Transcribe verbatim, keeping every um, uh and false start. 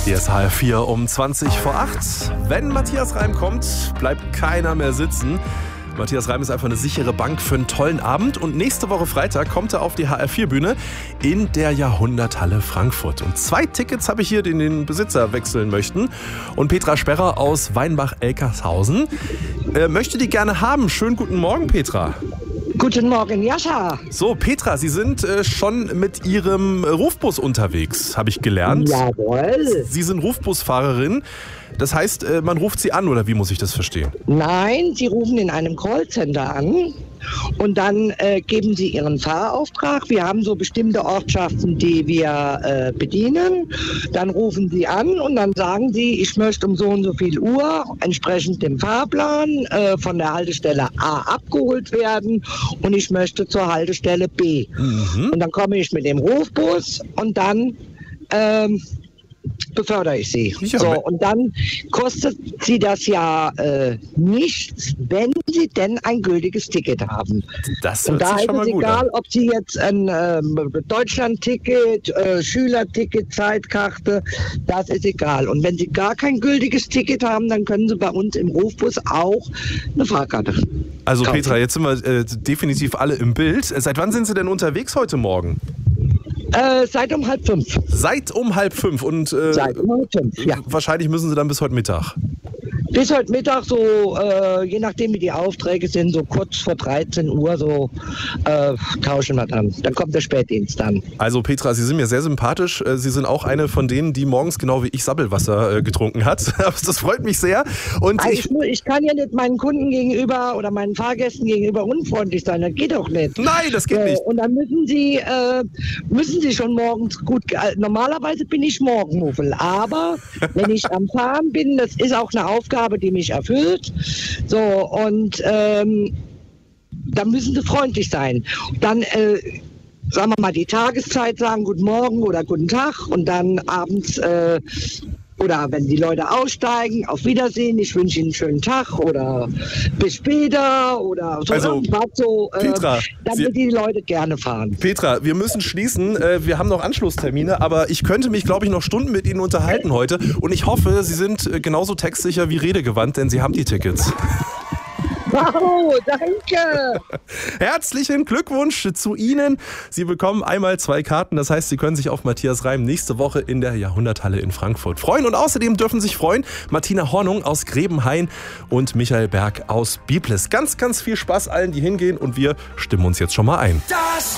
Hier ist H R vier um zwanzig vor acht. Wenn Matthias Reim kommt, bleibt keiner mehr sitzen. Matthias Reim ist einfach eine sichere Bank für einen tollen Abend. Und nächste Woche Freitag kommt er auf die H R vier Bühne in der Jahrhunderthalle Frankfurt. Und zwei Tickets habe ich hier, die den Besitzer wechseln möchten. Und Petra Sperrer aus Weinbach-Elkershausen äh, möchte die gerne haben. Schönen guten Morgen, Petra. Guten Morgen, Jascha. So, Petra, Sie sind äh, schon mit Ihrem Rufbus unterwegs, habe ich gelernt. Jawohl. Sie sind Rufbusfahrerin. Das heißt, äh, man ruft Sie an, oder wie muss ich das verstehen? Nein, Sie rufen in einem Callcenter an und dann äh, geben Sie Ihren Fahrauftrag. Wir haben so bestimmte Ortschaften, die wir äh, bedienen. Dann rufen Sie an und dann sagen Sie, ich möchte um so und so viel Uhr entsprechend dem Fahrplan äh, von der Haltestelle A abgeholt werden und ich möchte zur Haltestelle B. Mhm. Und dann komme ich mit dem Rufbus und dann ähm, befördere ich sie. Ja, so, und dann kostet sie das ja äh, nichts, wenn sie denn ein gültiges Ticket haben. Das und hört da sich ist schon mal es gut egal, an. ob sie jetzt ein äh, Deutschland-Ticket, äh, Schülerticket, Zeitkarte, das ist egal. Und wenn sie gar kein gültiges Ticket haben, dann können sie bei uns im Rufbus auch eine Fahrkarte Also kaufen. Petra, jetzt sind wir äh, definitiv alle im Bild. Seit wann sind Sie denn unterwegs heute Morgen? Äh, seit um halb fünf. Seit um halb fünf und äh, Seit um halb fünf, ja. Wahrscheinlich müssen Sie dann bis heute Mittag. Bis heute Mittag, so äh, je nachdem wie die Aufträge sind, so kurz vor dreizehn Uhr, so äh, tauschen wir dann. Dann kommt der Spätdienst dann. Also Petra, Sie sind mir sehr sympathisch. Sie sind auch eine von denen, die morgens genau wie ich Sabbelwasser äh, getrunken hat. Das freut mich sehr. Und Also ich, ich, ich kann ja nicht meinen Kunden gegenüber oder meinen Fahrgästen gegenüber unfreundlich sein. Das geht doch nicht. Nein, das geht äh, nicht. Und dann müssen Sie, äh, müssen Sie schon morgens gut... Ge- Normalerweise bin ich Morgenmuffel, aber wenn ich am Fahren bin, das ist auch eine Aufgabe, die mich erfüllt. So, und ähm, da müssen Sie freundlich sein. Dann, äh, sagen wir mal, die Tageszeit sagen, guten Morgen oder guten Tag und dann abends, äh, oder wenn die Leute aussteigen, auf Wiedersehen, ich wünsche Ihnen einen schönen Tag oder bis später oder so. Also, irgendwas so, äh, Petra, damit Sie- die Leute gerne fahren. Petra, wir müssen schließen. Äh, Wir haben noch Anschlusstermine, aber ich könnte mich, glaube ich, noch Stunden mit Ihnen unterhalten heute. Und ich hoffe, Sie sind äh, genauso textsicher wie redegewandt, denn Sie haben die Tickets. Wow, danke! Herzlichen Glückwunsch zu Ihnen. Sie bekommen einmal zwei Karten. Das heißt, Sie können sich auf Matthias Reim nächste Woche in der Jahrhunderthalle in Frankfurt freuen. Und außerdem dürfen sich freuen Martina Hornung aus Grebenhain und Michael Berg aus Biblis. Ganz, ganz viel Spaß allen, die hingehen. Und wir stimmen uns jetzt schon mal ein. Das